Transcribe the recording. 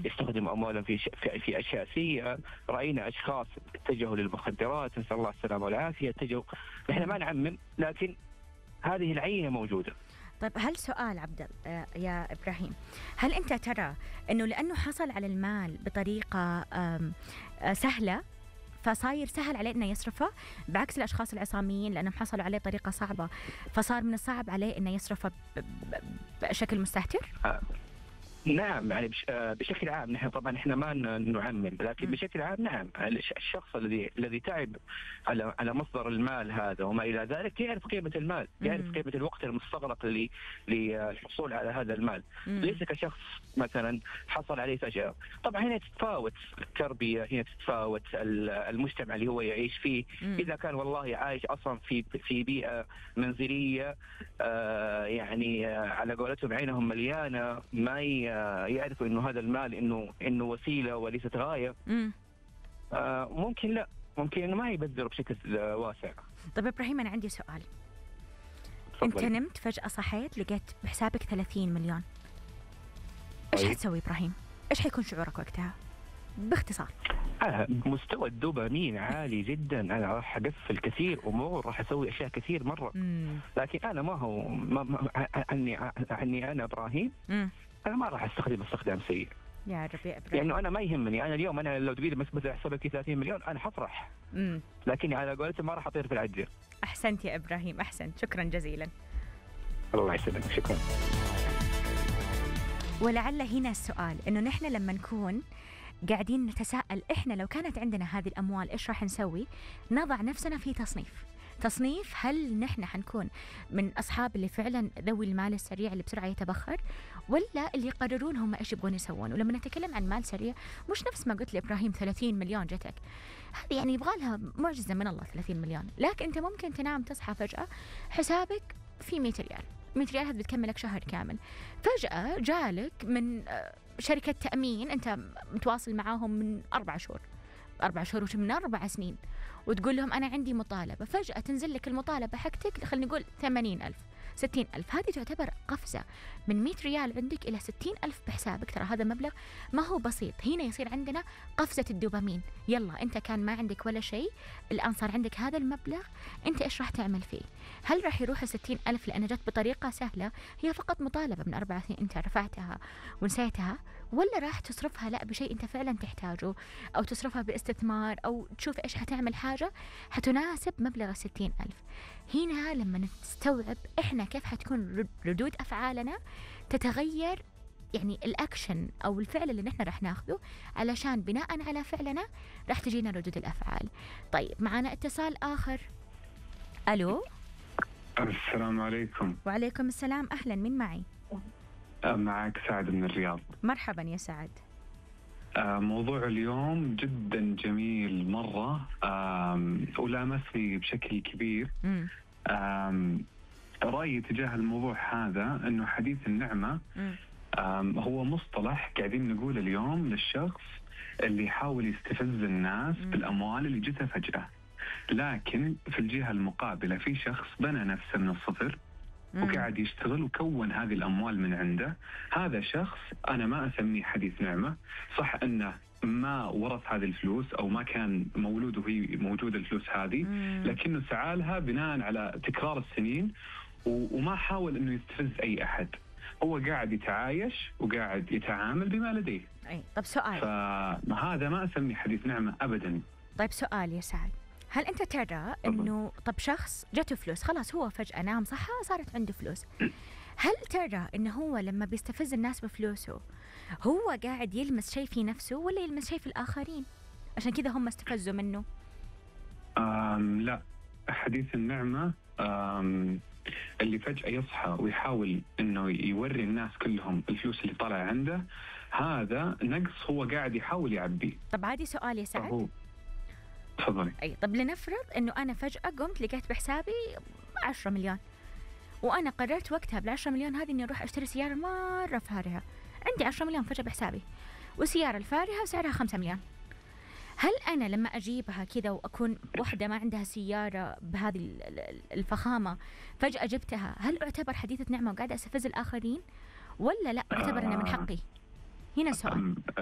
يستخدموا أموالهم في أشياء سيئة. رأينا أشخاص اتجهوا للمخدرات، نسأل الله السلامة والعافية، اتجهوا. نحن ما نعمم، لكن هذه العينة موجودة. طيب هل سؤال عبد يا إبراهيم، هل أنت ترى أنه لأنه حصل على المال بطريقة سهلة فصاير سهل عليه أنه يصرفه، بعكس الأشخاص العصاميين لأنهم حصلوا عليه طريقة صعبة فصار من الصعب عليه أنه يصرفه بشكل مستهتر؟ نعم، يعني بشكل عام نحن طبعا احنا ما نعمم، لكن بشكل عام نعم الشخص الذي تعب على مصدر المال هذا وما الى ذلك يعرف قيمة المال، يعرف قيمة الوقت المستغرق للحصول على هذا المال. ليس كشخص مثلا حصل عليه فجأة. طبعا هنا تتفاوت التربية، هنا تتفاوت المجتمع اللي هو يعيش فيه. إذا كان والله عايش أصلا في بيئة منزلية يعني على قولتهم عينهم مليانة، ما يعرفوا إنه هذا المال إنه وسيلة وليست غاية، ممكن لا، ممكن إنه ما يبذر بشكل واسع. طيب إبراهيم أنا عندي سؤال. أنت نمت فجأة صحيت لقيت بحسابك 30 مليون، إيش حتسوي إبراهيم؟ إيش حيكون شعورك وقتها؟ باختصار. مستوى الدوبامين عالي جدا، أنا راح أقفل كثير أمور، راح أسوي أشياء كثير مرة. لكن أنا ما هو عني أنا إبراهيم، أنا ما راح أستخدم استخدام سيء. يا ربي يا إبراهيم، لأنه أنا ما يهمني. أنا اليوم أنا لو تقولي مثلا حسابك 30 مليون أنا حفرح، لكني على قولتهم ما راح أطير في العجة. أحسنت يا إبراهيم، أحسنت، شكرا جزيلا. الله يسلمك، شكرا. ولعل هنا السؤال إنه نحن لما نكون قاعدين نتساءل إحنا لو كانت عندنا هذه الأموال إيش راح نسوي، نضع نفسنا في تصنيف هل نحن حنكون من أصحاب اللي فعلا ذوي المال السريع اللي بسرعة يتبخر، ولا اللي يقررون هم إيش يبغون يسوون. ولما نتكلم عن مال سريع مش نفس ما قلت لإبراهيم 30 مليون جتك، هذه يعني يبغى لها معجزة من الله 30 مليون. لكن أنت ممكن تنام تصحى فجأة حسابك في 100 ريال، 100 ريال هذا بتكملك شهر كامل. فجأة جالك من شركة تأمين أنت متواصل معاهم من 4 شهور ومن 4 سنين، وتقول لهم أنا عندي مطالبة، فجأة تنزل لك المطالبة حقتك خلينا نقول 80,000 60,000. هذه تعتبر قفزة من 100 ريال عندك إلى 60,000 بحسابك. ترى هذا مبلغ ما هو بسيط. هنا يصير عندنا قفزة الدوبامين. يلا أنت كان ما عندك ولا شيء، الآن صار عندك هذا المبلغ، أنت إيش راح تعمل فيه؟ هل راح يروح 60,000 لأنها جت بطريقة سهلة، هي فقط مطالبة من 4 سنين أنت رفعتها ونسيتها، ولا راح تصرفها لا بشيء أنت فعلا تحتاجه، أو تصرفها باستثمار، أو تشوف إيش حتعمل حاجة حتناسب مبلغ 60,000. هنا لما نستوعب إحنا كيف حتكون ردود أفعالنا تتغير، يعني الأكشن أو الفعل اللي نحن راح ناخذه علشان بناء على فعلنا راح تجينا ردود الأفعال. طيب معنا اتصال آخر. ألو، السلام عليكم. وعليكم السلام، أهلا، من معي؟ معك سعد من الرياض. مرحبا يا سعد. موضوع اليوم جدا جميل مرة، ولامسني بشكل كبير. رأيي تجاه الموضوع هذا أنه حديث النعمة هو مصطلح قاعدين نقول اليوم للشخص اللي يحاول يستفز الناس بالأموال اللي جتها فجأة. لكن في الجهة المقابلة في شخص بنى نفسه من الصفر وقاعد يشتغل وكون هذه الأموال من عنده. هذا شخص أنا ما أسميه حديث نعمة. صح أنه ما ورث هذه الفلوس أو ما كان مولود وهي موجودة الفلوس هذه، لكنه سعى لها بناء على تكرار السنين وما حاول أنه يستفز أي أحد. هو قاعد يتعايش وقاعد يتعامل بما لديه. طب سؤال، فهذا ما أسميه حديث نعمة أبدا. طيب سؤال يا سعد، هل أنت ترى أنه طب شخص جاته فلوس خلاص هو فجأة نام صحة صارت عنده فلوس، هل ترى أنه هو لما بيستفز الناس بفلوسه هو قاعد يلمس شيء في نفسه ولا يلمس شيء في الآخرين عشان كذا هم استفزوا منه؟ لا، حديث النعمة اللي فجأة يصحى ويحاول أنه يوري الناس كلهم الفلوس اللي طالع عنده، هذا نقص هو قاعد يحاول يعبيه. طب عادي سؤال يا سعد. تفضلي. طب لنفرض أنه أنا فجأة قمت لقيت بحسابي 10 مليون وأنا قررت وقتها بال10 مليون هذه إني أروح أشتري سيارة مرة فارهة. عندي 10 مليون فجأة بحسابي والسيارة الفارهة سعرها 5 مليون. هل أنا لما أجيبها كذا وأكون واحدة ما عندها سيارة بهذه الفخامة فجأة جبتها، هل أعتبر حديثة نعمة وقاعدة أستفز الآخرين ولا لا أعتبر أنه من حقي؟ هنا السؤال.